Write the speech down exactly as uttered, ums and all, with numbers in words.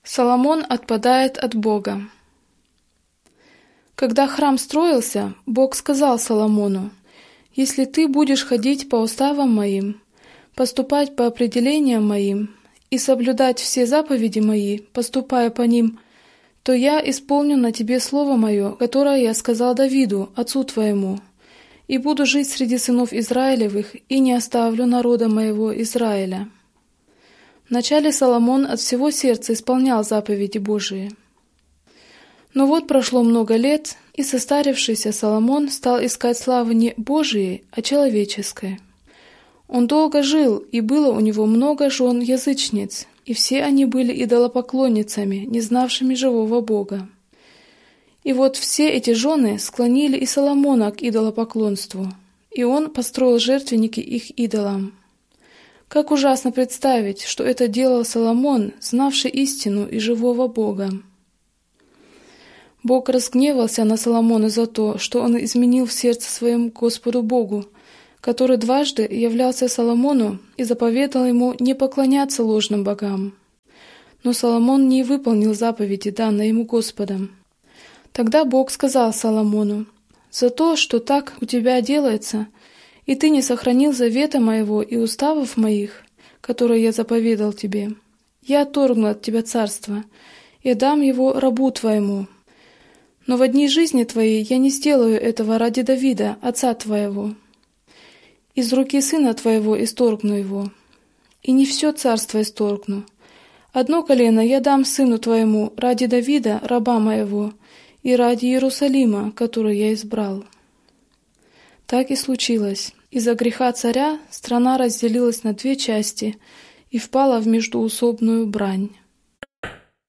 Соломон отпадает от Бога. Когда храм строился, Бог сказал Соломону: «Если ты будешь ходить по уставам моим, поступать по определениям моим и соблюдать все заповеди мои, поступая по ним, то я исполню на тебе слово мое, которое я сказал Давиду, отцу твоему, и буду жить среди сынов Израилевых, и не оставлю народа моего Израиля». Вначале Соломон от всего сердца исполнял заповеди Божии. Но вот прошло много лет, и состарившийся Соломон стал искать славы не Божией, а человеческой. Он долго жил, и было у него много жен-язычниц, и все они были идолопоклонницами, не знавшими живого Бога. И вот все эти жены склонили и Соломона к идолопоклонству, и он построил жертвенники их идолам. Как ужасно представить, что это делал Соломон, знавший истину и живого Бога. Бог разгневался на Соломона за то, что он изменил в сердце своем Господу Богу, который дважды являлся Соломону и заповедал ему не поклоняться ложным богам. Но Соломон не выполнил заповеди, данные ему Господом. Тогда Бог сказал Соломону: «За то, что так у тебя делается, и ты не сохранил завета моего и уставов моих, которые я заповедал тебе, я отторгну от тебя царство и дам его рабу твоему. Но в дни жизни твоей я не сделаю этого ради Давида, отца твоего. Из руки сына твоего исторгну его, и не все царство исторгну. Одно колено я дам сыну твоему ради Давида, раба моего, и ради Иерусалима, который я избрал». Так и случилось. Из-за греха царя страна разделилась на две части и впала в междоусобную брань.